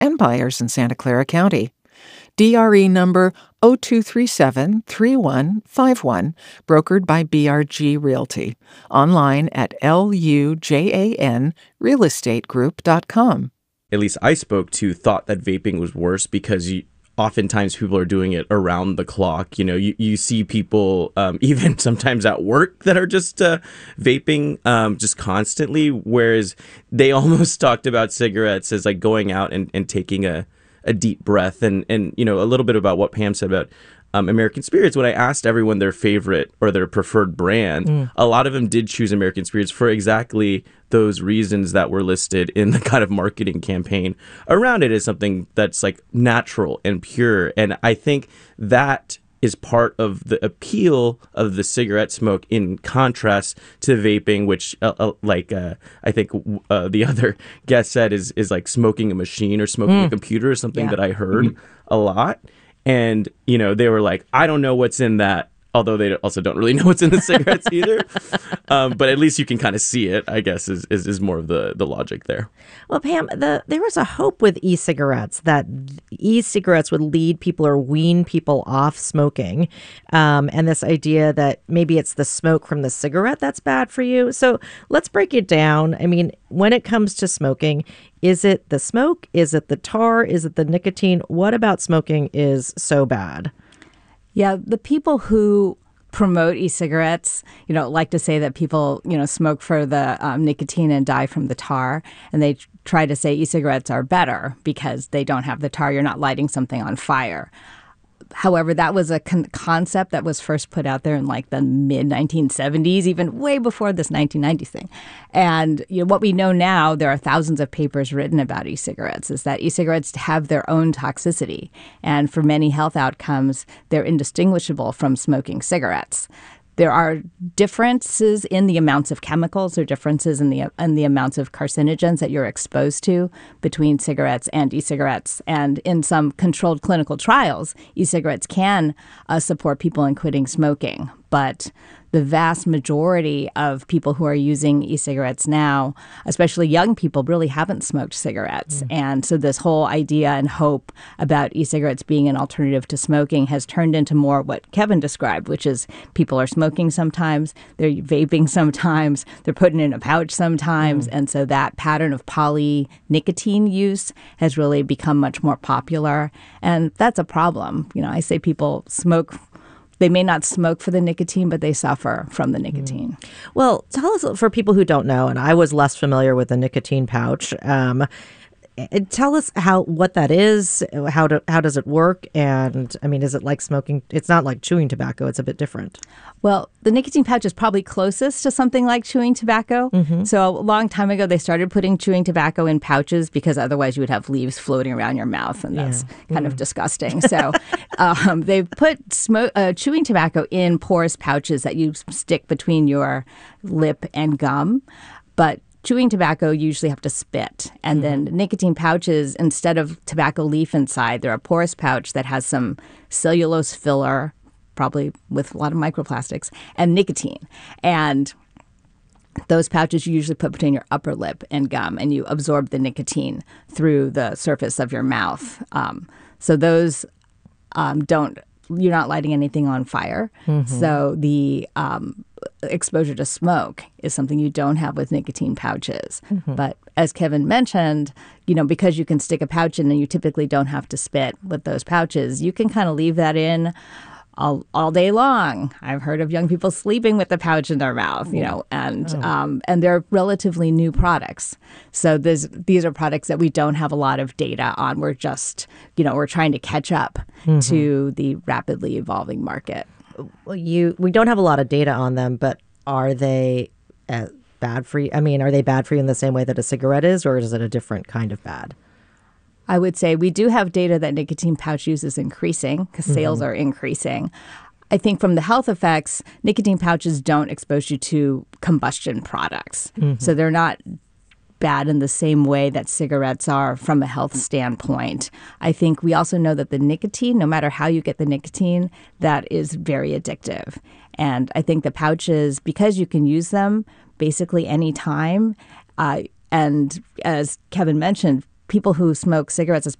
and buyers in Santa Clara County. DRE number 0237-3151, brokered by BRG Realty. Online at lujanrealestategroup.com. At least I spoke to, thought that vaping was worse because oftentimes people are doing it around the clock. You know, you see people even sometimes at work that are just vaping just constantly, whereas they almost talked about cigarettes as like going out and taking a deep breath. And you know, a little bit about what Pam said about American Spirits. When I asked everyone their favorite or their preferred brand, a lot of them did choose American Spirits for exactly those reasons that were listed in the kind of marketing campaign around it, as something that's like natural and pure. And I think that is part of the appeal of the cigarette smoke, in contrast to vaping, which I think the other guest said is like smoking a machine or smoking a computer, or something that I heard a lot. And, you know, they were like, I don't know what's in that. Although they also don't really know what's in the cigarettes either. But at least you can kind of see it, I guess, is more of the logic there. Well, Pam, there was a hope with e-cigarettes that e-cigarettes would lead people or wean people off smoking. And this idea that maybe it's the smoke from the cigarette that's bad for you. So let's break it down. I mean, when it comes to smoking, is it the smoke? Is it the tar? Is it the nicotine? What about smoking is so bad? Yeah, the people who promote e-cigarettes, you know, like to say that people, you know, smoke for the nicotine and die from the tar. And they try to say e-cigarettes are better because they don't have the tar. You're not lighting something on fire. However, that was a concept that was first put out there in like the mid-1970s, even way before this 1990s thing. And you know, what we know now, there are thousands of papers written about e-cigarettes, is that e-cigarettes have their own toxicity. And for many health outcomes, they're indistinguishable from smoking cigarettes. There are differences in the amounts of chemicals or differences in the amounts of carcinogens that you're exposed to between cigarettes and e-cigarettes. And in some controlled clinical trials, e-cigarettes can support people in quitting smoking. But the vast majority of people who are using e-cigarettes now, especially young people, really haven't smoked cigarettes. And so this whole idea and hope about e-cigarettes being an alternative to smoking has turned into more what Kevin described, which is people are smoking sometimes, they're vaping sometimes, they're putting it in a pouch sometimes. And so that pattern of poly-nicotine use has really become much more popular. And that's a problem. You know, I say people smoke. They may not smoke for the nicotine, but they suffer from the nicotine. Well, tell us, for people who don't know, and I was less familiar with the nicotine pouch, tell us what that is, how does it work, and I mean, is it like smoking? It's not like chewing tobacco; it's a bit different. Well, the nicotine pouch is probably closest to something like chewing tobacco. So a long time ago, they started putting chewing tobacco in pouches because otherwise you would have leaves floating around your mouth, and that's kind of disgusting. So they put chewing tobacco in porous pouches that you stick between your lip and gum, but chewing tobacco, you usually have to spit. And then nicotine pouches, instead of tobacco leaf inside, they're a porous pouch that has some cellulose filler, probably with a lot of microplastics, and nicotine. And those pouches you usually put between your upper lip and gum, and you absorb the nicotine through the surface of your mouth. So those you're not lighting anything on fire. So the exposure to smoke is something you don't have with nicotine pouches. But as Kevin mentioned, you know, because you can stick a pouch in and you typically don't have to spit with those pouches, you can kind of leave that in all day long. I've heard of young people sleeping with the pouch in their mouth, you know, and they're relatively new products. So these are products that we don't have a lot of data on. We're just, you know, we're trying to catch up to the rapidly evolving market. Well, we don't have a lot of data on them, but are they bad for you? I mean, are they bad for you in the same way that a cigarette is, or is it a different kind of bad? I would say we do have data that nicotine pouch use is increasing because sales are increasing. I think from the health effects, nicotine pouches don't expose you to combustion products. So they're not bad in the same way that cigarettes are from a health standpoint. I think we also know that the nicotine, no matter how you get the nicotine, that is very addictive. And I think the pouches, because you can use them basically any time, and as Kevin mentioned, people who smoke cigarettes,